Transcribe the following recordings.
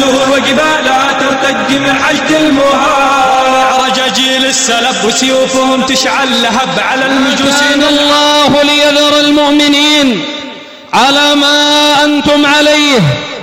السهول وقبالها ترتج من حشد المهار. رجاجيل السلب وسيوفهم تشعل لهب على المجوسين. الله ليذر المؤمنين على ما أنتم عليه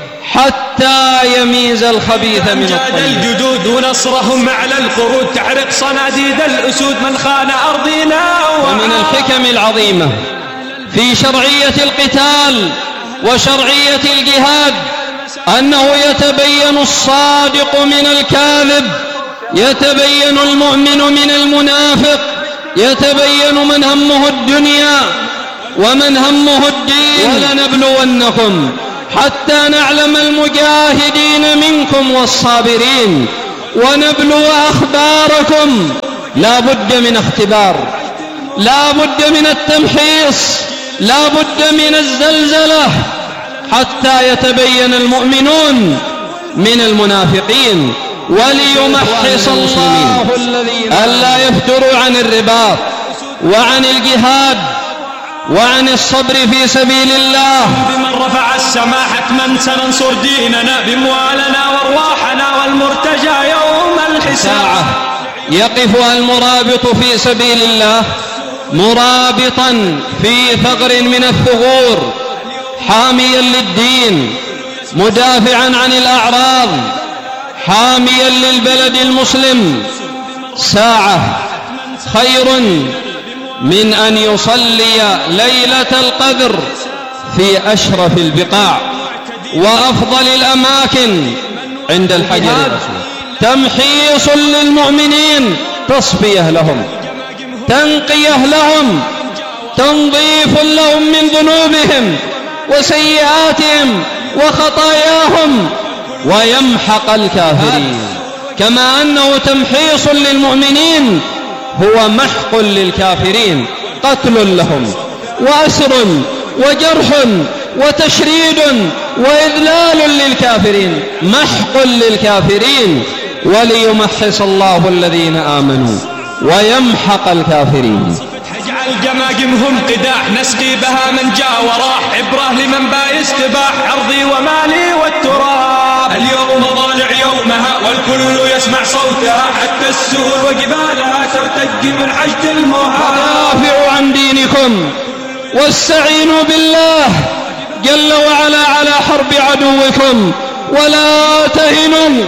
حتى يميز الخبيث من الطيب. الجدود ونصرهم على القرود تعرق صناديد الأسود من خان أرضنا. ومن الحكم العظيمة في شرعية القتال وشرعية الجهاد أنه يتبين الصادق من الكاذب، يتبين المؤمن من المنافق، يتبين من همه الدنيا ومن همه الدين. ولنبلونكم حتى نعلم المجاهدين منكم والصابرين ونبلو أخباركم. لا بد من اختبار، لا بد من التمحيص، لا بد من الزلزلة حتى يتبين المؤمنون من المنافقين. وليمحص الله الذين ألا يفتروا عن الرباط وعن الجهاد وعن الصبر في سبيل الله. بمن رفع السماء حتما سننصر ديننا بموالنا وارواحنا والمرتجى يوم الحساب. يقف المرابط في سبيل الله مرابطا في ثغر من الثغور حاميا للدين مدافعا عن الأعراض حاميا للبلد المسلم. ساعة خير من أن يصلي ليلة القدر في أشرف البقاع وأفضل الأماكن عند الحجر الأسود. تمحيص للمؤمنين، تصفية لهم، تنقية لهم، تنظيف لهم من ذنوبهم وسيئاتهم وخطاياهم، ويمحق الكافرين. كما أنه تمحيص للمؤمنين هو محق للكافرين، قتل لهم وأسر وجرح وتشريد وإذلال للكافرين، محق للكافرين. وليمحص الله الذين آمنوا ويمحق الكافرين. اجعل جماجمهم قداح نسقي بها من جاء وراح، عبرة لمن بايس تباح عرضي ومالي والتراب. اليوم ضالع يومها والكل يسمع صوتها، حتى السهول وجبالها ترتج من حشد المهار. دافعوا عن دينكم واستعينوا بالله جل وعلا على حرب عدوكم، ولا تهنوا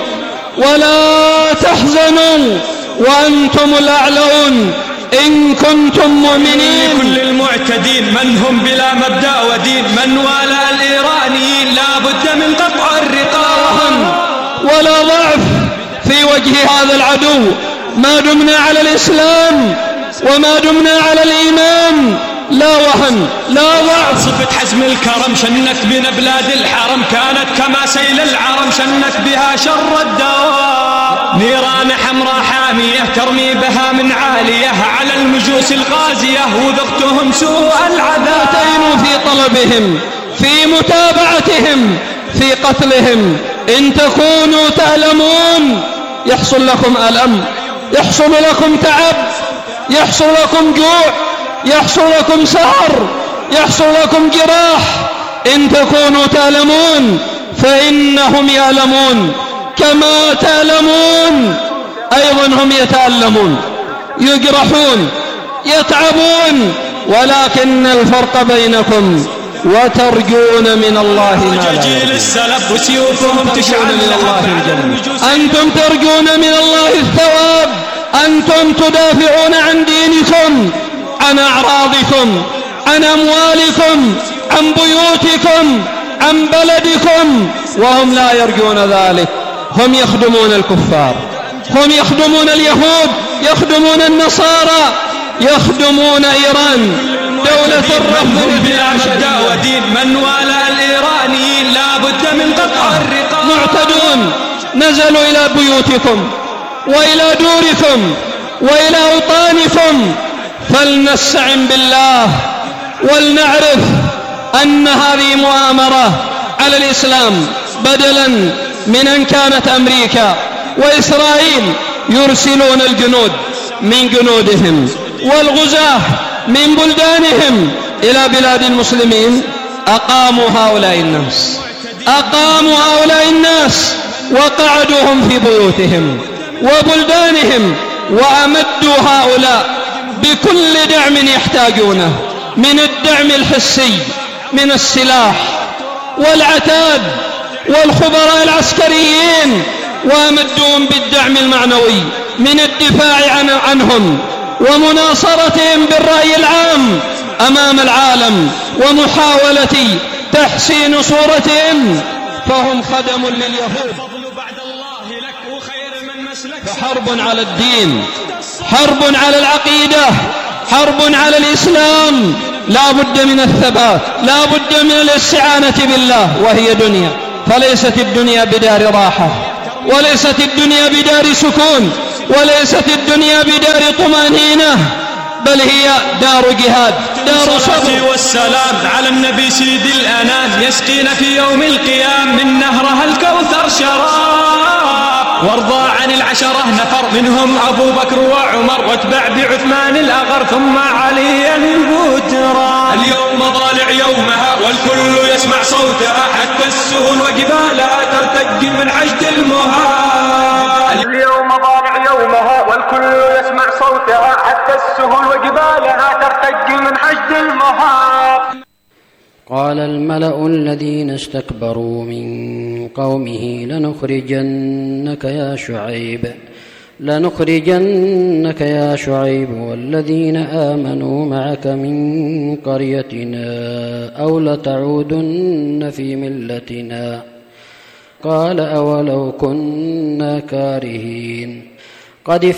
ولا تحزنوا وأنتم الأعلون إن كنتم مؤمنين. كل المعتدين من هم بلا مبدأ ودين، من والى الإيرانيين لا بد من قطع الرقاب. ولا ضعف في وجه هذا العدو ما دمنا على الإسلام وما دمنا على الإيمان. لا وهن لا ضعف. صفة حزم الكرم شنت بنا بلاد الحرم، كانت كما سيل العرم شنت بها شر الدواب. نيران حمراء حامية ترمي بها من عالية على المجوس الغازية، وذقتهم سوء العذاب. تينوا في طلبهم، في متابعتهم، في قتلهم. إن تكونوا تعلمون يحصل لكم ألم، يحصل لكم تعب، يحصل لكم جوع، يحصل لكم سهر، يحصل لكم جراح. إن تكونوا تعلمون فإنهم يعلمون كما تعلمون، أيضا هم يتألمون، يجرحون، يتعبون، ولكن الفرق بينكم وترجون من الله ما لا رجاجيل السلب وسيوفهم تشعل من الله الجنة. أنتم ترجون من الله الثواب، أنتم تدافعون عن دينكم، عن أعراضكم، عن أموالكم، عن بيوتكم، عن بلدكم، وهم لا يرجون ذلك. هم يخدمون الكفار، هم يخدمون اليهود، يخدمون النصارى، يخدمون إيران دولة الرفض بلا مبدأ ودين، من والى الإيرانيين لا بد من قطع الرقاب. معتدون نزلوا إلى بيوتكم وإلى دوركم وإلى أوطانكم، فلنستعن بالله ولنعرف أن هذه مؤامرة على الإسلام، بدلا من أن كانت أمريكا وإسرائيل يرسلون الجنود من جنودهم والغزاة من بلدانهم إلى بلاد المسلمين. أقاموا هؤلاء الناس وقعدوهم في بيوتهم وبلدانهم، وأمدوا هؤلاء بكل دعم يحتاجونه من الدعم الحسي من السلاح والعتاد والخبراء العسكريين، وأمدوهم بالدعم المعنوي من الدفاع عنهم ومناصرتهم بالرأي العام أمام العالم ومحاولة تحسين صورتهم، فهم خدم لليهود. فحرب على الدين، حرب على العقيدة، حرب على الإسلام، لا بد من الثبات، لا بد من الاستعانة بالله. وهي دنيا، فليست الدنيا بدار راحة، وليست الدنيا بدار سكون، وليست الدنيا بدار طمأنينة، بل هي دار جهاد، دار صبر. والسلام على النبي سيد الأنام، يسقينا في يوم القيام من نهرها الكوثر شراب، وارضى عن العشرة نفر منهم أبو بكر وعمر، واتبع بعثمان الأغر ثم علي البترا. اليوم ضالع يومها والكل يسمع صوتها، حتى السهول وجبالها ترتج من حشد المهاب. اليوم ضالع يومها والكل يسمع صوتها، حتى السهول وجبالها ترتج من حشد المهاب. قال الملأ الذين استكبروا من قومه لنخرجنك يا شعيب والذين آمنوا معك من قريتنا أو لتعودن في ملتنا. قال أولو كنا كارهين. قد